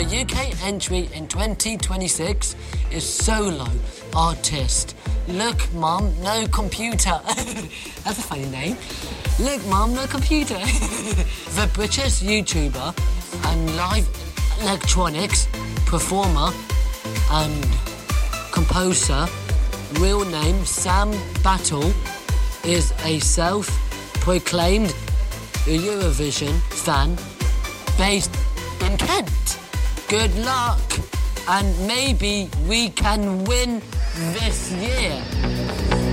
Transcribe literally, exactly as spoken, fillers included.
U K entry in twenty twenty-six is solo artist. Look, Mum, no computer. That's a funny name. Look, Mum, no computer. The British YouTuber and live electronics performer and composer, real name Sam Battle, is a self-proclaimed Eurovision fan based in Kent. Good luck, and maybe we can win this year.